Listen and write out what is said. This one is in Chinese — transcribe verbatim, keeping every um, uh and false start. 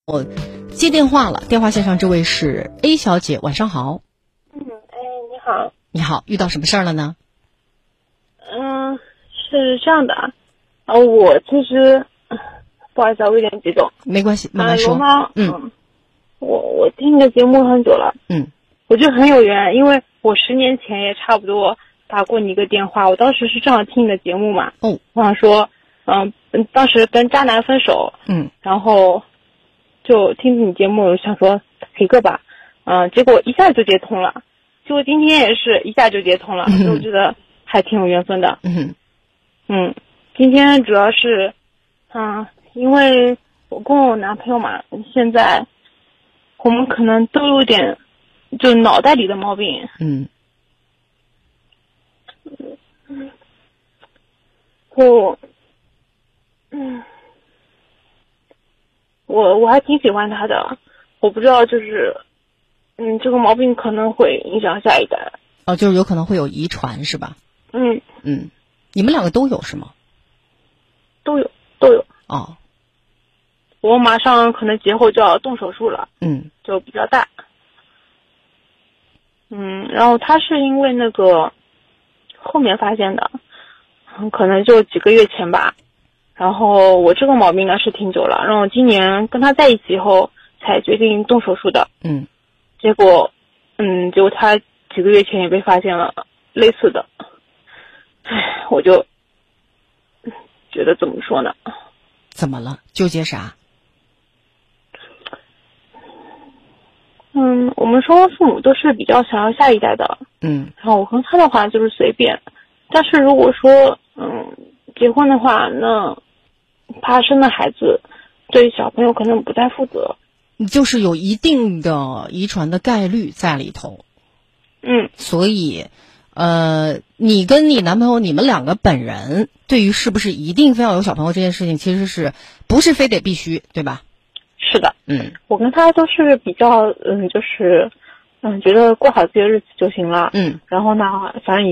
我接电话了，电话线上这位是 A 小姐，晚上好。 嗯，哎，你好。 你好，遇到什么事儿了呢？ 嗯，是这样的啊，啊，我其实不好意思啊，我有点激动。 没关系，慢慢说。 啊、龙猫， 嗯， 嗯，我我听你的节目很久了， 嗯， 我觉得很有缘，因为我十年前也差不多打过你一个电话，我当时是正好听你的节目嘛。 哦， 我想说，嗯，当时跟渣男分手， 嗯， 然后就听你节目，想说一个吧，嗯，结果一下就接通了，结果今天也是一下就接通了， 嗯、 所以我觉得还挺有缘分的。 嗯嗯，今天主要是，嗯，因为我跟我男朋友嘛，现在我们可能都有点就脑袋里的毛病。 嗯嗯，我，嗯，我我还挺喜欢他的，我不知道就是，嗯，这个毛病可能会影响下一代。 哦，就是有可能会有遗传是吧？ 嗯嗯，你们两个都有是吗？ 都有都有。 哦， 我马上可能节后就要动手术了， 嗯就比较大。嗯，然后他是因为那个后面发现的，嗯，可能就几个月前吧。然后我这个毛病呢是挺久了，然后今年跟他在一起以后才决定动手术的。 嗯， 结果，嗯，结果他几个月前也被发现了类似的。唉，我就觉得怎么说呢？ 怎么了？纠结啥？ 嗯，我们双方父母都是比较想要下一代的。 嗯， 然后我跟他的话就是随便，但是如果说嗯结婚的话，那怕生的孩子对小朋友可能不太负责。 就是有一定的遗传的概率在里头。 嗯， 所以，呃，你跟你男朋友，你们两个本人对于是不是一定非要有小朋友这件事情，其实是不是非得必须，对吧？ 是的。 嗯， 我跟他都是比较嗯，就是嗯，觉得过好自己的日子就行了。 嗯， 然后呢，反正